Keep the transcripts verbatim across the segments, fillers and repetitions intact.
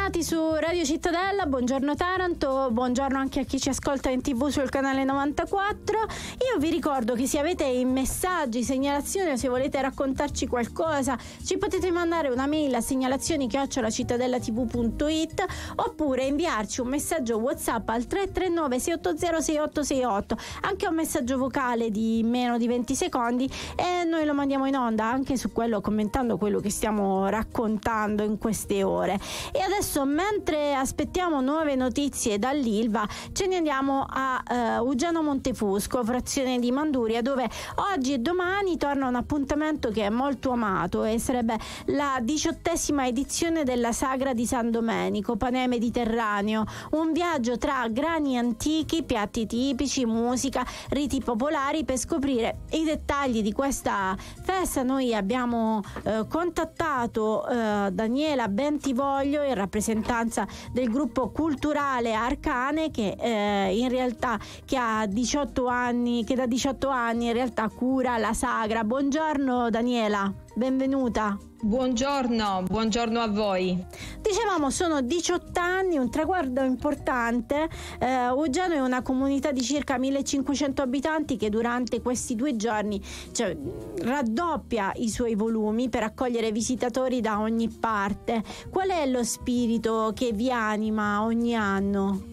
Bentornati su Radio Cittadella, buongiorno Taranto, buongiorno anche a chi ci ascolta in tv sul canale novantaquattro. Io vi ricordo che se avete messaggi, segnalazioni o se volete raccontarci qualcosa, ci potete mandare una mail a segnalazioni chiocciola cittadellatv punto it oppure inviarci un messaggio WhatsApp al tre tre nove sei otto zero sei otto sei otto, anche un messaggio vocale di meno di venti secondi e noi lo mandiamo in onda anche su quello, commentando quello che stiamo raccontando in queste ore. E adesso, mentre aspettiamo nuove notizie dall'Ilva, ce ne andiamo a uh, Uggiano Montefusco, frazione di Manduria, dove oggi e domani torna un appuntamento che è molto amato e sarebbe la diciottesima edizione della Sagra di San Domenico, Panè Mediterraneo, un viaggio tra grani antichi, piatti tipici, musica, riti popolari per scoprire i dettagli di questa festa. Noi abbiamo eh, contattato eh, Daniela Bentivoglio in rappresentanza del gruppo culturale Arcane che eh, in realtà che ha diciotto anni, che da diciotto anni in realtà cura la Sagra. Buongiorno Daniela, benvenuta. Buongiorno, buongiorno a voi. Dicevamo, sono diciotto anni, un traguardo importante. Eh, Uggiano è una comunità di circa millecinquecento abitanti che durante questi due giorni, cioè, raddoppia i suoi volumi per accogliere visitatori da ogni parte. Qual è lo spirito che vi anima ogni anno?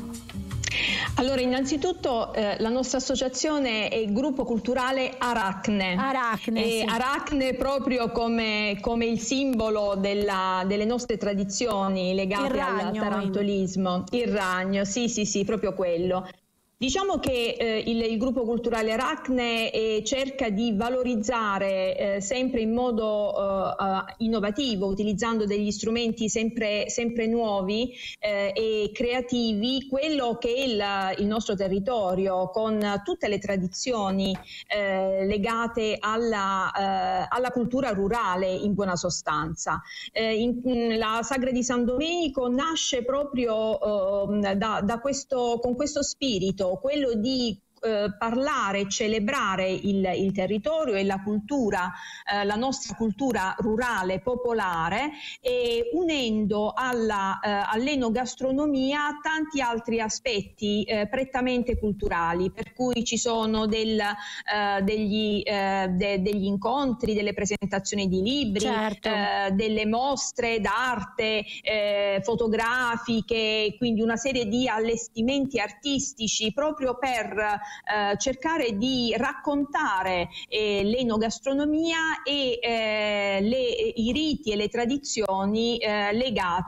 Allora, innanzitutto eh, la nostra associazione è il gruppo culturale Aracne. Aracne, e sì. Aracne proprio come, come il simbolo della, delle nostre tradizioni legate al tarantolismo. Il ragno, sì, sì, sì, proprio quello. Diciamo che eh, il, il gruppo culturale Aracne eh, cerca di valorizzare eh, sempre in modo eh, uh, innovativo, utilizzando degli strumenti sempre, sempre nuovi eh, e creativi, quello che è il, il nostro territorio, con tutte le tradizioni eh, legate alla, eh, alla cultura rurale in buona sostanza. Eh, in, in, la Sagra di San Domenico nasce proprio eh, da, da questo, con questo spirito, quello di Eh, parlare, celebrare il, il territorio e la cultura, eh, la nostra cultura rurale popolare, e unendo alla, eh, all'enogastronomia tanti altri aspetti eh, prettamente culturali, per cui ci sono del, eh, degli, eh, de, degli incontri, delle presentazioni di libri, certo. eh, delle mostre d'arte eh, fotografiche, quindi una serie di allestimenti artistici proprio per Eh, cercare di raccontare eh, l'enogastronomia e eh, le, i riti e le tradizioni eh, legate